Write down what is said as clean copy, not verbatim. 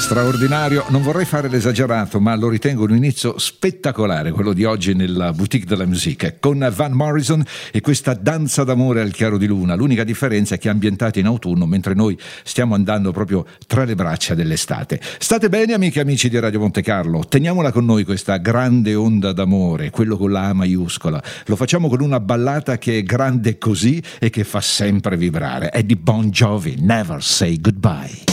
Straordinario, non vorrei fare l'esagerato, ma lo ritengo un inizio spettacolare, quello di oggi nella Boutique de la Musique, con Van Morrison e questa danza d'amore al chiaro di luna. L'unica differenza è che è ambientata in autunno, mentre noi stiamo andando proprio tra le braccia dell'estate. State bene, amiche e amici di Radio Monte Carlo, teniamola con noi questa grande onda d'amore, quello con la A maiuscola. Lo facciamo con una ballata che è grande così e che fa sempre vibrare. È di Bon Jovi, Never Say Goodbye.